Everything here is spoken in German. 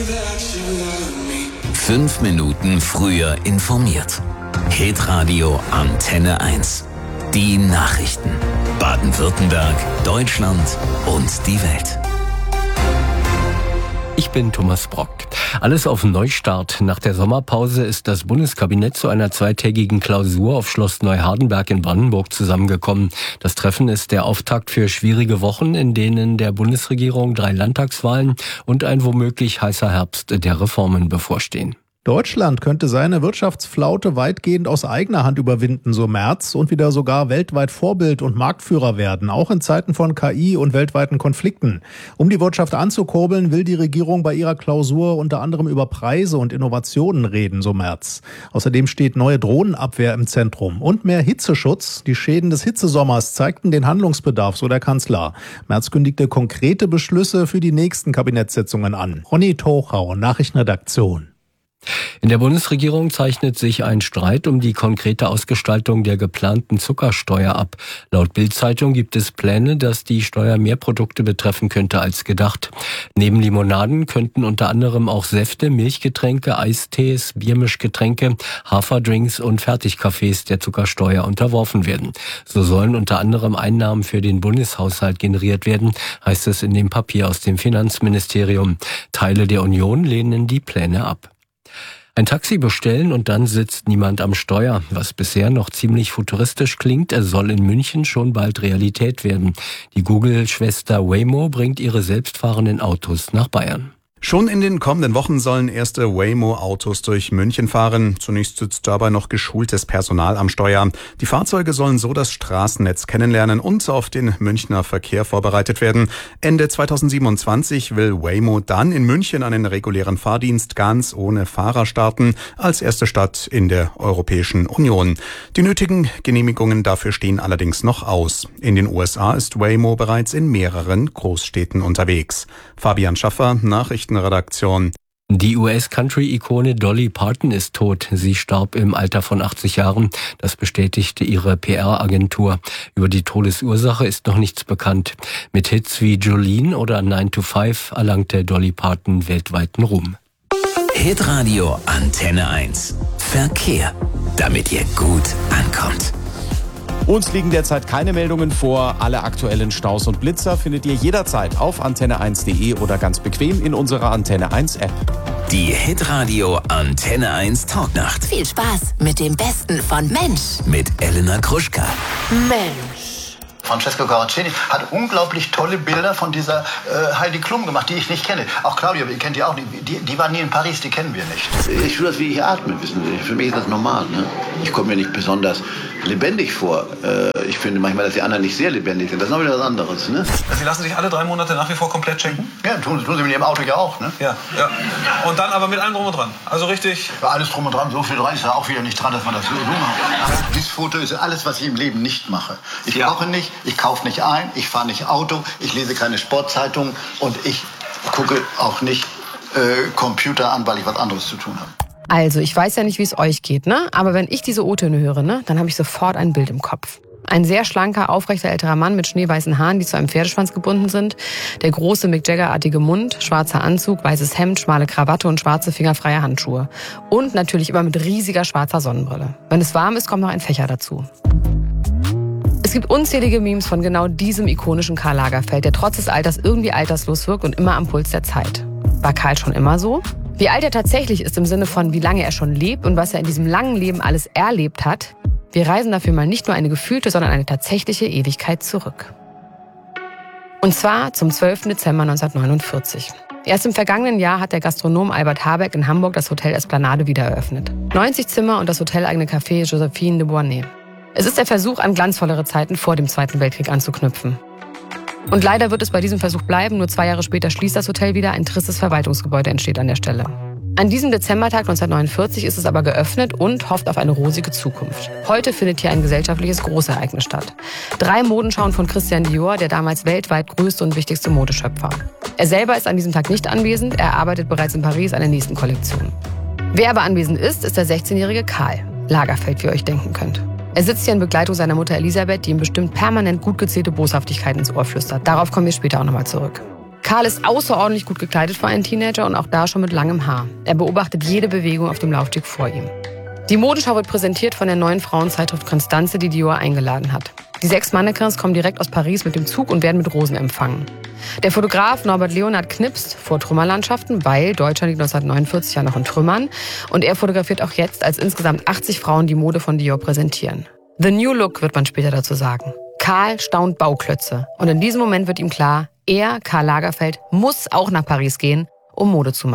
5 Minuten früher informiert. Hitradio Antenne 1. Die Nachrichten. Baden-Württemberg, Deutschland und die Welt. Ich bin Thomas Brock. Alles auf Neustart. Nach der Sommerpause ist das Bundeskabinett zu einer zweitägigen Klausur auf Schloss Neuhardenberg in Brandenburg zusammengekommen. Das Treffen ist der Auftakt für schwierige Wochen, in denen der Bundesregierung 3 Landtagswahlen und ein womöglich heißer Herbst der Reformen bevorstehen. Deutschland könnte seine Wirtschaftsflaute weitgehend aus eigener Hand überwinden, so Merz, und wieder sogar weltweit Vorbild und Marktführer werden, auch in Zeiten von KI und weltweiten Konflikten. Um die Wirtschaft anzukurbeln, will die Regierung bei ihrer Klausur unter anderem über Preise und Innovationen reden, so Merz. Außerdem steht neue Drohnenabwehr im Zentrum und mehr Hitzeschutz. Die Schäden des Hitzesommers zeigten den Handlungsbedarf, so der Kanzler. Merz kündigte konkrete Beschlüsse für die nächsten Kabinettssitzungen an. Ronny Tochau, Nachrichtenredaktion. In der Bundesregierung zeichnet sich ein Streit um die konkrete Ausgestaltung der geplanten Zuckersteuer ab. Laut Bild-Zeitung gibt es Pläne, dass die Steuer mehr Produkte betreffen könnte als gedacht. Neben Limonaden könnten unter anderem auch Säfte, Milchgetränke, Eistees, Biermischgetränke, Haferdrinks und Fertigkaffees der Zuckersteuer unterworfen werden. So sollen unter anderem Einnahmen für den Bundeshaushalt generiert werden, heißt es in dem Papier aus dem Finanzministerium. Teile der Union lehnen die Pläne ab. Ein Taxi bestellen und dann sitzt niemand am Steuer. Was bisher noch ziemlich futuristisch klingt, soll in München schon bald Realität werden. Die Google-Schwester Waymo bringt ihre selbstfahrenden Autos nach Bayern. Schon in den kommenden Wochen sollen erste Waymo-Autos durch München fahren. Zunächst sitzt dabei noch geschultes Personal am Steuer. Die Fahrzeuge sollen so das Straßennetz kennenlernen und auf den Münchner Verkehr vorbereitet werden. Ende 2027 will Waymo dann in München einen regulären Fahrdienst ganz ohne Fahrer starten, als erste Stadt in der Europäischen Union. Die nötigen Genehmigungen dafür stehen allerdings noch aus. In den USA ist Waymo bereits in mehreren Großstädten unterwegs. Fabian Schaffer, Nachrichtenredaktion. Die US-Country-Ikone Dolly Parton ist tot. Sie starb im Alter von 80 Jahren. Das bestätigte ihre PR-Agentur. Über die Todesursache ist noch nichts bekannt. Mit Hits wie Jolene oder 9 to 5 erlangte Dolly Parton weltweiten Ruhm. Hitradio Antenne 1. Verkehr. Damit ihr gut ankommt. Uns liegen derzeit keine Meldungen vor. Alle aktuellen Staus und Blitzer findet ihr jederzeit auf antenne1.de oder ganz bequem in unserer Antenne 1 App. Die Hitradio Antenne 1 Talknacht. Viel Spaß mit dem Besten von Mensch. Mit Elena Gruschka. Mensch. Francesco Caraceni hat unglaublich tolle Bilder von dieser Heidi Klum gemacht, die ich nicht kenne. Auch Claudia, ihr kennt die auch nicht. Die war nie in Paris, die kennen wir nicht. Ich spüre das, wie ich atme, wissen Sie. Für mich ist das normal. Ne? Ich komme mir nicht besonders lebendig vor. Ich finde manchmal, dass die anderen nicht sehr lebendig sind. Das ist noch wieder was anderes. Ne? Sie lassen sich alle 3 Monate nach wie vor komplett schenken? Ja, tun Sie mit Ihrem Auto ja auch. Ne? Ja. Und dann aber mit allem drum und dran. Also richtig... Ja, alles drum und dran. So viel dran ist ja auch wieder nicht dran, dass man das so macht. Dieses Foto ist alles, was ich im Leben nicht mache. Ich koche nicht, ich kaufe nicht ein, ich fahre nicht Auto, ich lese keine Sportzeitung und ich gucke auch nicht Computer an, weil ich was anderes zu tun habe. Also, ich weiß ja nicht, wie es euch geht, ne? Aber wenn ich diese O-Töne höre, ne, dann habe ich sofort ein Bild im Kopf. Ein sehr schlanker, aufrechter älterer Mann mit schneeweißen Haaren, die zu einem Pferdeschwanz gebunden sind. Der große Mick Jagger-artige Mund, schwarzer Anzug, weißes Hemd, schmale Krawatte und schwarze fingerfreie Handschuhe. Und natürlich immer mit riesiger schwarzer Sonnenbrille. Wenn es warm ist, kommt noch ein Fächer dazu. Es gibt unzählige Memes von genau diesem ikonischen Karl Lagerfeld, der trotz des Alters irgendwie alterslos wirkt und immer am Puls der Zeit. War Karl schon immer so? Wie alt er tatsächlich ist im Sinne von, wie lange er schon lebt und was er in diesem langen Leben alles erlebt hat, wir reisen dafür mal nicht nur eine gefühlte, sondern eine tatsächliche Ewigkeit zurück. Und zwar zum 12. Dezember 1949. Erst im vergangenen Jahr hat der Gastronom Albert Habeck in Hamburg das Hotel Esplanade wieder eröffnet. 90 Zimmer und das hoteleigene Café Josephine de Beauharnais. Es ist der Versuch, an glanzvollere Zeiten vor dem Zweiten Weltkrieg anzuknüpfen. Und leider wird es bei diesem Versuch bleiben. Nur 2 Jahre später schließt das Hotel wieder. Ein tristes Verwaltungsgebäude entsteht an der Stelle. An diesem Dezembertag 1949 ist es aber geöffnet und hofft auf eine rosige Zukunft. Heute findet hier ein gesellschaftliches Großereignis statt. 3 Modenschauen von Christian Dior, der damals weltweit größte und wichtigste Modeschöpfer. Er selber ist an diesem Tag nicht anwesend. Er arbeitet bereits in Paris an der nächsten Kollektion. Wer aber anwesend ist der 16-jährige Karl Lagerfeld, wie ihr euch denken könnt. Er sitzt hier in Begleitung seiner Mutter Elisabeth, die ihm bestimmt permanent gut gezählte Boshaftigkeit ins Ohr flüstert. Darauf kommen wir später auch nochmal zurück. Karl ist außerordentlich gut gekleidet für einen Teenager und auch da schon mit langem Haar. Er beobachtet jede Bewegung auf dem Laufsteg vor ihm. Die Modenschau wird präsentiert von der neuen Frauenzeitschrift Constanze, die Dior eingeladen hat. Die 6 Mannequins kommen direkt aus Paris mit dem Zug und werden mit Rosen empfangen. Der Fotograf Norbert Leonhardt knipst vor Trümmerlandschaften, weil Deutschland liegt 1949 ja noch in Trümmern. Und er fotografiert auch jetzt, als insgesamt 80 Frauen die Mode von Dior präsentieren. The New Look wird man später dazu sagen. Karl staunt Bauklötze. Und in diesem Moment wird ihm klar, er, Karl Lagerfeld, muss auch nach Paris gehen, um Mode zu machen.